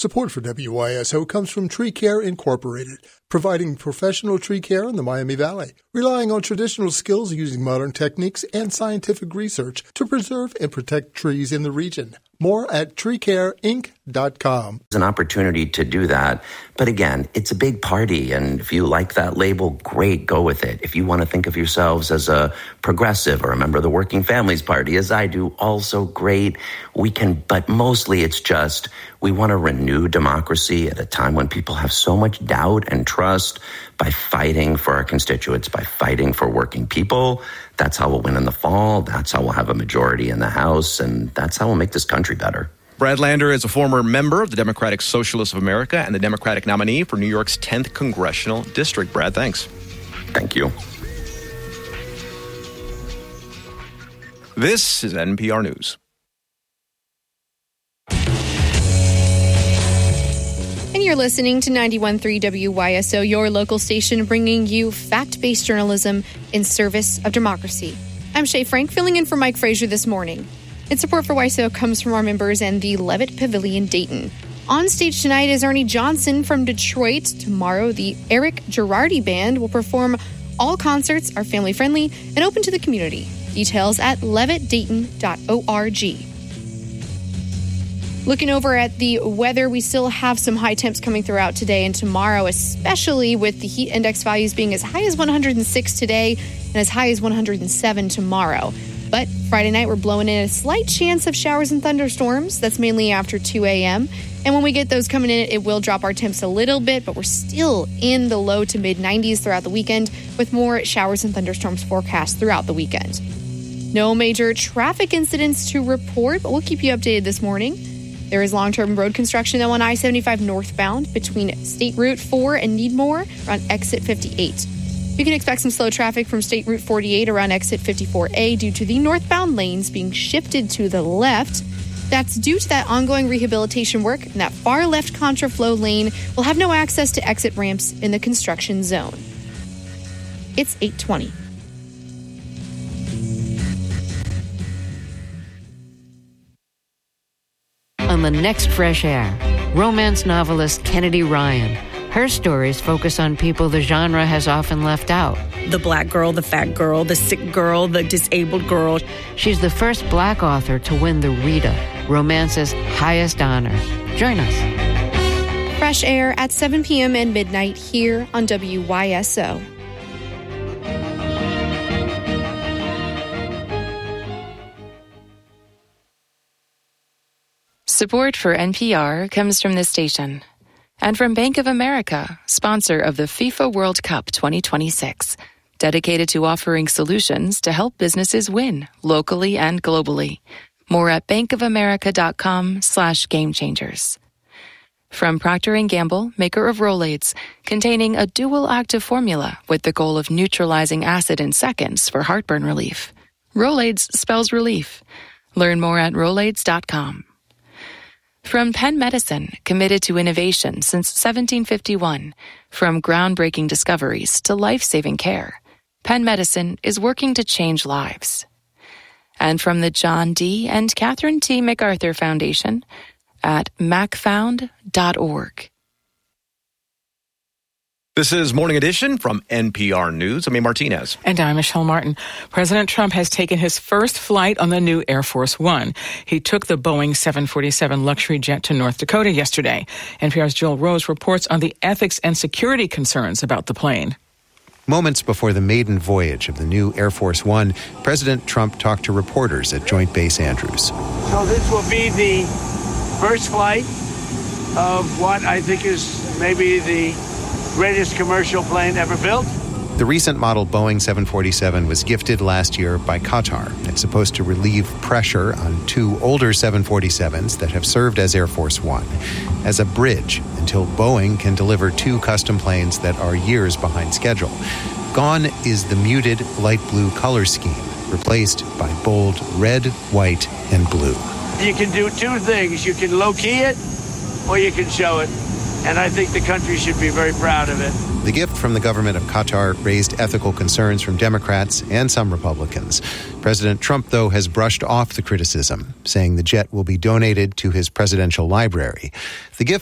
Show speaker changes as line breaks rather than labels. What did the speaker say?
Support for WYSO comes from Tree Care Incorporated, providing professional tree care in the Miami Valley, relying on traditional skills using modern techniques and scientific research to preserve and protect trees in the region. More at treecareinc.com.
It's an opportunity to do that. But again, it's a big party, and if you like that label, great, go with it. If you want to think of yourselves as a progressive or a member of the Working Families Party, as I do, also great. We can, but mostly it's just we want to renew democracy at a time when people have so much doubt and trust by fighting for our constituents, by fighting for working people. That's how we'll win in the fall. That's how we'll have a majority in the House, and that's how we'll make this country better.
Brad Lander is a former member of the Democratic Socialists of America and the Democratic nominee for New York's 10th Congressional District. Brad, thanks.
Thank you.
This is NPR News.
And you're listening to 91.3 WYSO, your local station bringing you fact-based journalism in service of democracy. I'm Shay Frank, filling in for Mike Frazier this morning. And support for WYSO comes from our members and the Levitt Pavilion Dayton. On stage tonight is Ernie Johnson from Detroit. Tomorrow, the Eric Girardi Band will perform. All concerts are family-friendly and open to the community. Details at levittdayton.org. Looking over at the weather, we still have some high temps coming throughout today and tomorrow, especially with the heat index values being as high as 106 today and as high as 107 tomorrow. But Friday night, we're blowing in a slight chance of showers and thunderstorms. That's mainly after 2 a.m. And when we get those coming in, it will drop our temps a little bit, but we're still in the low to mid 90s throughout the weekend with more showers and thunderstorms forecast throughout the weekend. No major traffic incidents to report, but we'll keep you updated this morning. There is long-term road construction, though, on I-75 northbound between State Route 4 and Needmore around exit 58. You can expect some slow traffic from State Route 48 around exit 54A due to the northbound lanes being shifted to the left. That's due to that ongoing rehabilitation work, and that far left contraflow lane will have no access to exit ramps in the construction zone. It's 8:20.
On the next Fresh Air, romance novelist Kennedy Ryan. Her stories focus on people the genre has often left out.
The black girl, the fat girl, the sick girl, the disabled girl.
She's the first black author to win the Rita, romance's highest honor. Join us.
Fresh Air at 7 p.m. and midnight here on WYSO.
Support for NPR comes from this station and from Bank of America, sponsor of the FIFA World Cup 2026, dedicated to offering solutions to help businesses win locally and globally. More at bankofamerica.com/gamechangers. From Procter & Gamble, maker of Rolaids, containing a dual active formula with the goal of neutralizing acid in seconds for heartburn relief. Rolaids spells relief. Learn more at Rolaids.com. From Penn Medicine, committed to innovation since 1751. From groundbreaking discoveries to life-saving care, Penn Medicine is working to change lives. And from the John D. and Catherine T. MacArthur Foundation at macfound.org.
This is Morning Edition from NPR News. I'm Martinez.
And I'm Michelle Martin. President Trump has taken his first flight on the new Air Force One. He took the Boeing 747 luxury jet to North Dakota yesterday. NPR's Joel Rose reports on the ethics and security concerns about the plane.
Moments before the maiden voyage of the new Air Force One, President Trump talked to reporters at Joint Base Andrews.
So this will be the first flight of what I think is maybe the greatest commercial plane ever built.
The recent model Boeing 747 was gifted last year by Qatar. It's supposed to relieve pressure on two older 747s that have served as Air Force One as a bridge until Boeing can deliver two custom planes that are years behind schedule. Gone is the muted light blue color scheme, replaced by bold red, white, and blue.
You can do two things. You can low-key it or you can show it. And I think the country should be very proud of it.
The gift from the government of Qatar raised ethical concerns from Democrats and some Republicans. President Trump, though, has brushed off the criticism, saying the jet will be donated to his presidential library. The gift